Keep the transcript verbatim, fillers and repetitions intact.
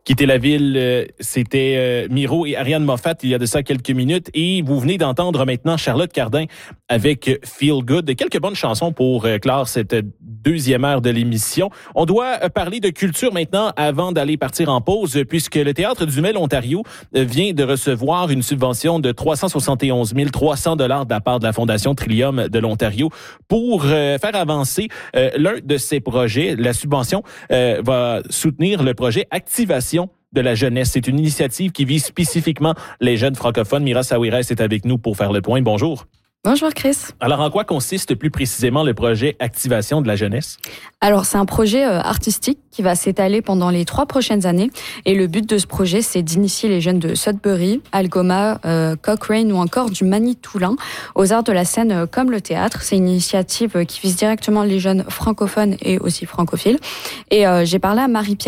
Quitter la ville, euh, c'était euh, Miro et Ariane Moffat il y a de ça quelques minutes. Et vous venez d'entendre maintenant Charlotte Cardin avec Feel Good. Quelques bonnes chansons pour euh, clore cette deuxième heure de l'émission. On doit euh, parler de culture maintenant avant d'aller partir en pause, puisque le Théâtre du Mel Ontario euh, vient de recevoir une subvention de trois cent soixante et onze mille trois cents dollars de la part de la Fondation Trillium de l'Ontario pour euh, faire avancer euh, l'un de ses projets. La subvention euh, va soutenir le projet Activation de la jeunesse. C'est une initiative qui vise spécifiquement les jeunes francophones. Mira Saouires est avec nous pour faire le point. Bonjour. Bonjour Chris. Alors, en quoi consiste plus précisément le projet Activation de la jeunesse? Alors, c'est un projet euh, artistique qui va s'étaler pendant les trois prochaines années. Et le but de ce projet, c'est d'initier les jeunes de Sudbury, Algoma, euh, Cochrane ou encore du Manitoulin aux arts de la scène euh, comme le théâtre. C'est une initiative euh, qui vise directement les jeunes francophones et aussi francophiles. Et euh, j'ai parlé à Marie-Pierre